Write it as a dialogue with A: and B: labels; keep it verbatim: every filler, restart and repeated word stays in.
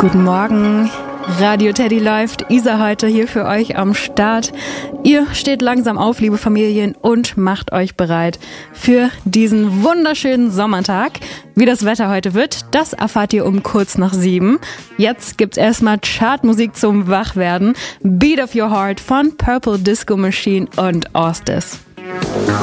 A: Guten Morgen, Radio Teddy läuft, Isa heute hier für euch am Start. Ihr steht langsam auf, liebe Familien, und macht euch bereit für diesen wunderschönen Sommertag. Wie das Wetter heute wird, das erfahrt ihr um kurz nach sieben. Jetzt gibt's erstmal Chartmusik zum Wachwerden. Beat of Your Heart von Purple Disco Machine und Ostis.